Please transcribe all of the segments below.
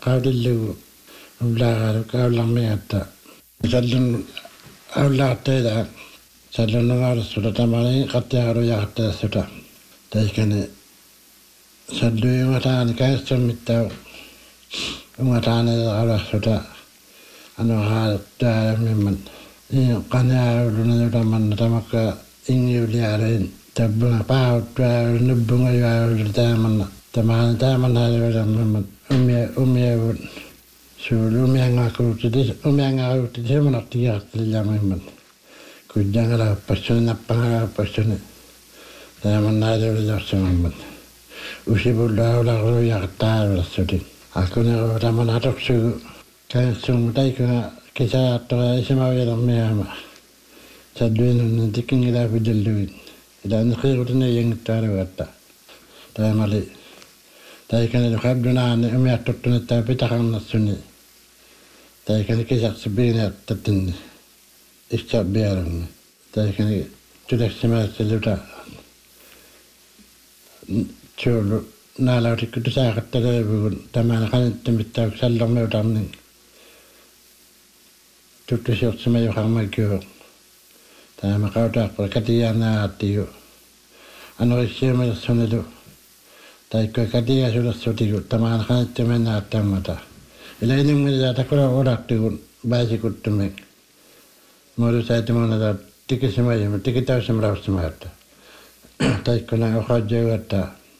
qaudillugu ullaaru kaullarmigatta sallun aullaarteeda sallunungaarsuta tamani qattiaqaruyaqattaassuta taikani salluyungataani kaissummittau ungataaniaqalarsuta anuqaartaamimman qaniaulunayulamanna tamakka ingiuliarin tabbunga pauttuaru nubbungayuaru taamanna tamani taamanhaaliulamimman umiavun suulu umiangaruutti semanartigiartililamimman kujjangalaappassuni nappangalaappassuni taamanhaaliulilarsimamman usibullaulaqruyaqtaarulassuti akuneruutamanatoksugu kaissummu taikunga kisaattoqa isimavialermiama salluinunni tikkingilaapujalluit ilaani qiiqutine yengittualugatta taamali taikani qabdunaani umiartuttunittaa pitaqarnassuni taikani kisaqsibigineartattinni issabbialunni taikani tuleksimaassaluta suulu naalautikkutusaaqattaleepugun tamaana qanittumittauk sallermiutarning tuttusiortsimajuqarmakkiu taama qautaaqpara katiyaanaattigu anorissiumilersunilu taikko katigaasulersutigu tamaana qanittuminaattamata ilainingmilaa takula ulartigun baasikuttumik muolusaitimuna tikisimayima tikitausimraussimaata taikkuna uqajjugatta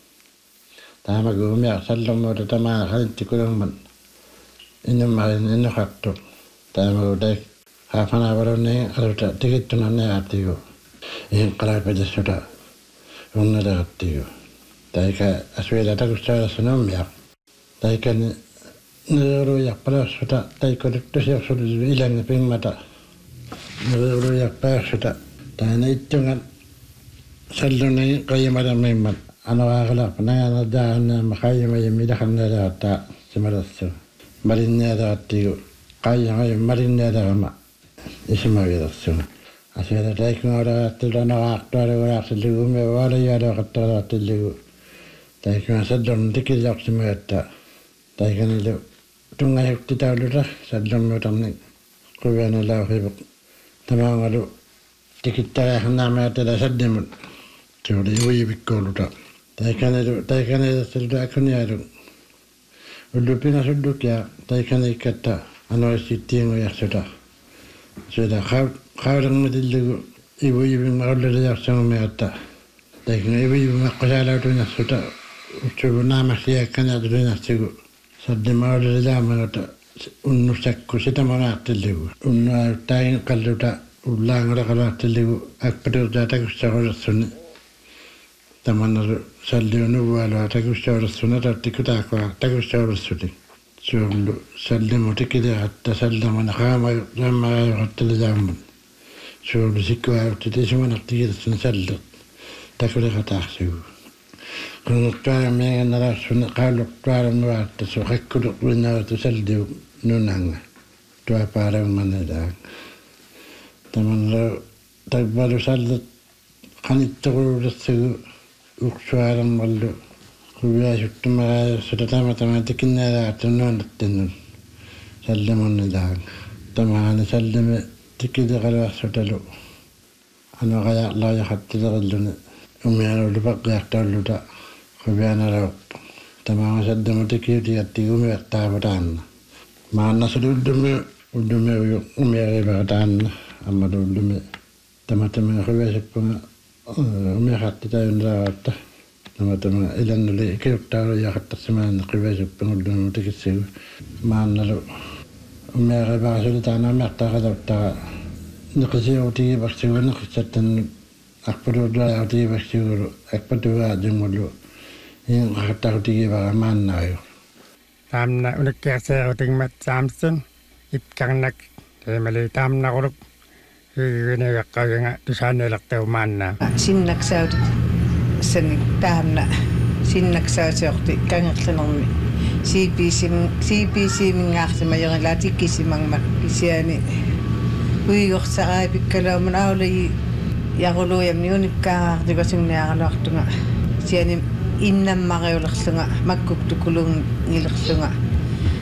taamagu umia sallermuuta tamaana qanittikulumman inummarin innuqartu taamagu taik haafanaavarunni aluta tikittunanniaattigu ihinqalaapajassuta unnaleqattigu taika asuila takussaalassunummiaq taikani niruuyarpalersuta taikkuluttusiorsulilu ilangi pingmata niruuyarpalersuta taana ittungan salluni qayimalermimman anuqaaqalarpa nagaanardaaqannaama qayyimayim ilaqarnaleqatta simalersu malinnialeqattigu qayyimayim malinnialeqama isimagilersuga asuila taikungaulaqaattilu anuqaaqtualugularsillugu umiavaalayaaleqattaqalartillugu taikunga sallurni tikiliorsimugatta taikanilu tungayuktitauluta sallurmiutarni quvianilauqivuq tamaangalu tikittaqaaqannaamaatila sallimut suuli uivikkuuluta taikanilersiluta akunialu ullupingasuddukia taikanikkatta anuissittiinguyarsuta suila qaulermitillugu ivuivimaqulluliarsangumigatta taikanga ivuivimaqqusaalautuinarsuta utsuvunaamarsiakkaniartulinarsigu sallimaulilaamagata unnusakku sitamanaartillugu unnuaruttaagin qalluta ullaangalaqalaartillugu akpatirtaa takussaqullersuni tamannalu salliunuvualua takussaqullersuna tartikkutaaqua takussaqullersuti suullu sallimu tikiliqatta sallamana qaamaqaamaqaayuqattalilaammun suullu sikkuaaruttit isimanartigilersuni sallet takuliqataarsigu qunurtuaramianganalarsuni qaulluqtuaramnuaattasu qakkuluqwinnaaratu salliu nunanga tuapaalaummannilaanga tamannalu takbalu sallet qanittoqululersigu uqsualermallu quviasuttumaqaayersuta tamatama tikinnaalaartunnuanattinnun sallimunnilaanga tamaani sallimi tikiliqaluarsutalu anuqayaarlaajaqattileqilluni umianuulupaqqiartaulluta quvianaluuqpa tamaama sallimu tikiutigattigu umiaqtaavutaanna maannasulu ullumi umiaqipaqataanna ammalu ullumi tamatama quviasippunga umiaqartitayunlaavatta tamatama ilannuli ikiuqtaaluiaqattarsimaanna quviasippunga ullumi tikissigu maannalu umiaqipaqasulitaana umiaqtaaqaluuttaqa niqisiutigipaqsigu niqissattannu akpaduutuautigipaksiguulu akpatugaajungulu iinqaqattautigipaqa taamna unikkiarseerutingmat saamsun ipkarnak emali taamnaquluk higineveqqaginga tusaaneelerteu maannaa sinnaksaut sanik taamna sinnaksaasiorti kangerlinermi CPC mingaarsimajerilaa tikkisimangmak kisiani uigorsaaqaipikkalauman aulai yaquluuyamni unikkaaqartikosinniaqaluartunga siani innammaqiulerlunga makkuktukulungilerlunga